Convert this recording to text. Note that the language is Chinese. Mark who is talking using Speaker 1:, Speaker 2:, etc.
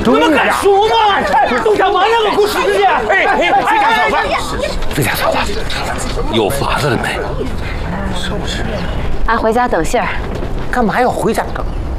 Speaker 1: 怎么敢说嘛？都干嘛那个狗屎去？哎，飞家嫂子，飞家嫂子，有房子了没？是不是？
Speaker 2: 俺回家等信儿。
Speaker 1: 干嘛要回家？